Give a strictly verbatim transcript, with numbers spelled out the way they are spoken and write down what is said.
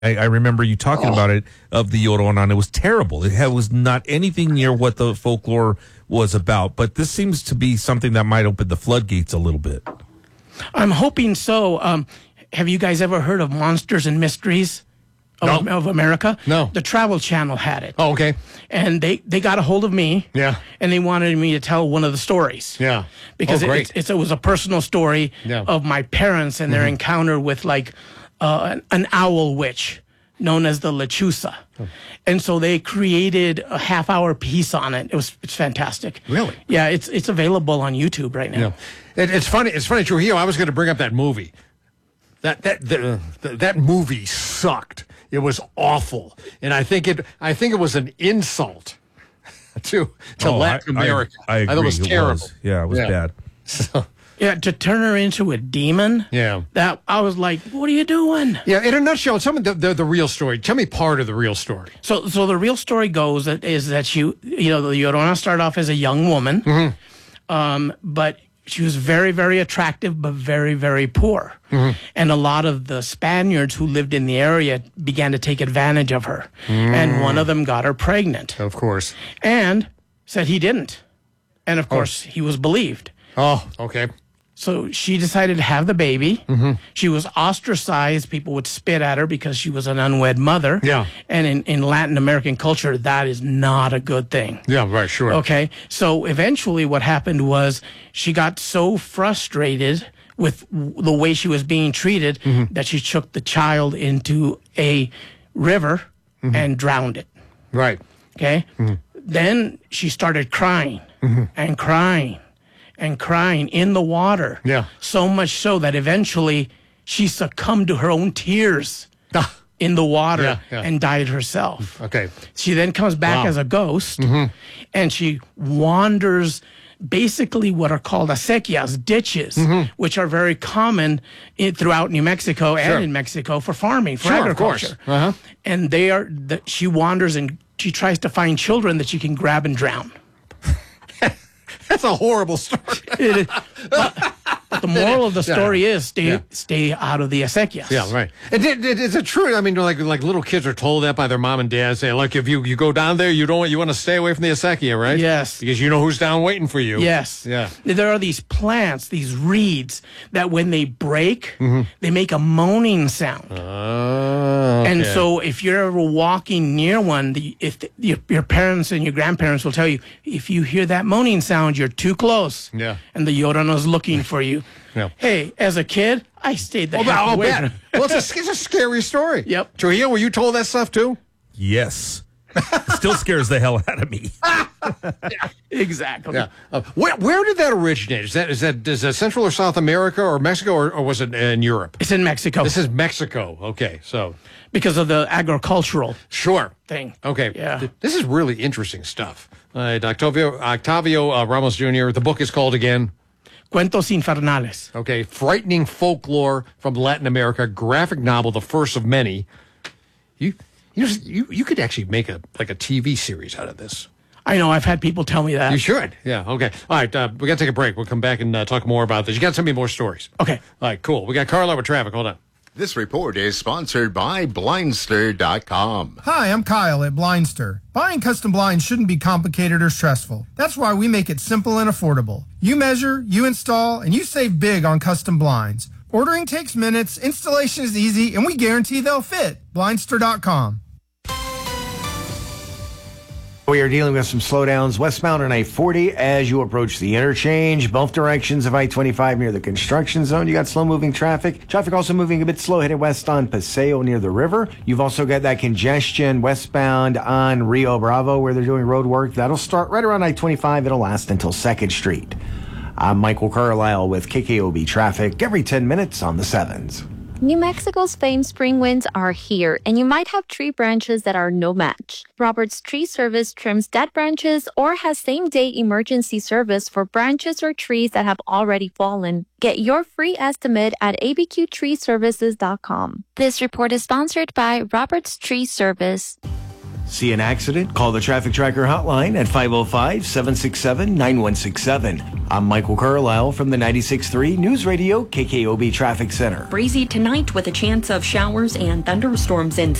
I, I remember you talking oh. about it, of the Llorona, and it was terrible. It had, was not anything near what the folklore was about. But this seems to be something that might open the floodgates a little bit. I'm hoping so. Um, have you guys ever heard of Monsters and Mysteries of, no. of America? No. The Travel Channel had it. Oh, okay. And they, they got a hold of me. Yeah. And they wanted me to tell one of the stories. Yeah. Because oh, it, great. It's, it's, it was a personal story yeah. of my parents and their mm-hmm. encounter with, like, uh, an, an owl witch known as the Lechuza. Oh. And so they created a half-hour piece on it. It was it's fantastic. Really? Yeah, it's it's available on YouTube right now. Yeah. It, it's funny. It's funny, Trujillo. I was going to bring up that movie. That that the, the, that movie sucked. It was awful, and I think it I think it was an insult to to oh, Latin I, America. I, I agree. I thought it was it terrible. Was. Yeah, it was yeah. bad. So. Yeah, to turn her into a demon. Yeah, that I was like, "What are you doing?" Yeah, in a nutshell, tell me the, the the real story. Tell me part of the real story. So, so the real story goes that is that she, you know, the Llorona started off as a young woman, mm-hmm. um, but she was very, very attractive, but very, very poor. Mm-hmm. And a lot of the Spaniards who lived in the area began to take advantage of her, mm. and one of them got her pregnant. Of course, and said he didn't, and of course oh. he was believed. Oh, okay. So she decided to have the baby. Mm-hmm. She was ostracized. People would spit at her because she was an unwed mother. Yeah. And in, in Latin American culture, that is not a good thing. Yeah, right, sure. Okay. So eventually what happened was she got so frustrated with the way she was being treated mm-hmm. that she took the child into a river mm-hmm. and drowned it. Right. Okay. Mm-hmm. Then she started crying mm-hmm. and crying. and crying in the water. Yeah. So much so that eventually she succumbed to her own tears ah. in the water yeah, yeah. and died herself. Okay. She then comes back wow. as a ghost mm-hmm. and she wanders basically what are called acequias, ditches, mm-hmm. which are very common in, throughout New Mexico and sure. in Mexico for farming, for sure, agriculture. Of course. Uh-huh. And they are, the, she wanders and she tries to find children that she can grab and drown. That's a horrible story. It is, but, but the moral of the story yeah. is stay yeah. stay out of the acequias. Yeah, right. And it, it, is it true? I mean, like like little kids are told that by their mom and dad, saying, "Look, if you, you go down there, you don't you want to stay away from the acequia, right? Yes, because you know who's down waiting for you. Yes. Yeah. There are these plants, these reeds that when they break, mm-hmm. they make a moaning sound. Oh. Okay. And so, if you're ever walking near one, the, if the, your, your parents and your grandparents will tell you, if you hear that moaning sound, you're too close. Yeah. And the Llorona's looking for you. Yeah. Hey, as a kid, I stayed the oh, heck I'll away bet. from Well, it's a, it's a scary story. Yep. Trujillo, were you told that stuff too? Yes. It still scares the hell out of me. yeah, exactly. Yeah. Uh, where where did that originate? Is that is that is that Central or South America or Mexico or, or was it in Europe? It's in Mexico. This is Mexico. Okay, so because of the agricultural sure thing. Okay. Yeah. This is really interesting stuff. Uh, Octavio Octavio uh, Ramos Junior The book is called again. Cuentos Infernales. Okay, frightening folklore from Latin America, graphic novel, the first of many. You. You, know, you you could actually make a like a T V series out of this. I know. I've had people tell me that. You should. Yeah. Okay. All right. Uh, we got to take a break. We'll come back and uh, talk more about this. You got to send me more stories. Okay. All right. Cool. We got Carla with traffic. Hold on. This report is sponsored by Blindster dot com. Hi, I'm Kyle at Blindster. Buying custom blinds shouldn't be complicated or stressful. That's why we make it simple and affordable. You measure, you install, and you save big on custom blinds. Ordering takes minutes, installation is easy, and we guarantee they'll fit. Blindster dot com. We are dealing with some slowdowns westbound on I forty as you approach the interchange. Both directions of I twenty-five near the construction zone. You got slow-moving traffic. Traffic also moving a bit slow headed west on Paseo near the river. You've also got that congestion westbound on Rio Bravo where they're doing road work. That'll start right around I twenty-five. It'll last until second Street. I'm Michael Carlisle with K K O B Traffic every ten minutes on the sevens. New Mexico's famed spring winds are here, and you might have tree branches that are no match. Roberts Tree Service trims dead branches or has same-day emergency service for branches or trees that have already fallen. Get your free estimate at a b q tree services dot com. This report is sponsored by Roberts Tree Service. See an accident? Call the Traffic Tracker hotline at five oh five, seven six seven, nine one six seven. I'm Michael Carlisle from the ninety-six point three News Radio K K O B Traffic Center. Breezy tonight with a chance of showers and thunderstorms in